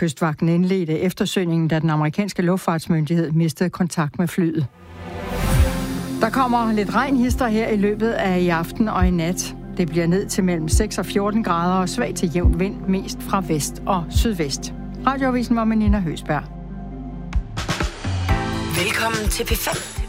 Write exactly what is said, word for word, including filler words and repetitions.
Kystvagten indledte eftersøgningen, da den amerikanske luftfartsmyndighed mistede kontakt med flyet. Der kommer lidt regnhister her i løbet af i aften og i nat. Det bliver ned til mellem seks og fjorten grader og svag til jævn vind, mest fra vest og sydvest. Radioavisen var med Nina Høsberg. Velkommen til P fem.